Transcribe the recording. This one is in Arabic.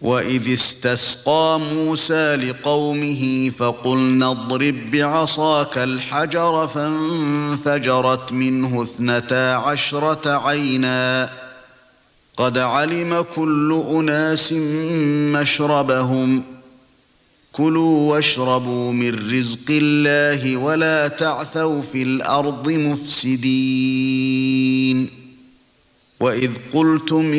وَإِذِ اسْتَسْقَى مُوسَى لِقَوْمِهِ فَقُلْنَا اضْرِب بِّعَصَاكَ الْحَجَرَ فَانفَجَرَتْ مِنْهُ 12 عَيْنًا قَدْ عَلِمَ كُلُّ أُنَاسٍ مَّشْرَبَهُمْ كُلُوا وَاشْرَبُوا مِن رِّزْقِ اللَّهِ وَلَا تَعْثَوْا فِي الْأَرْضِ مُفْسِدِينَ وَإِذْ قُلْتُمْ